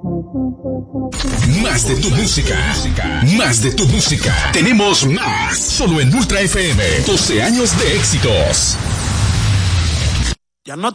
Más de tu música. Más de tu música. Tenemos más. Solo en Ultra FM. 12 años de éxitos. Ya no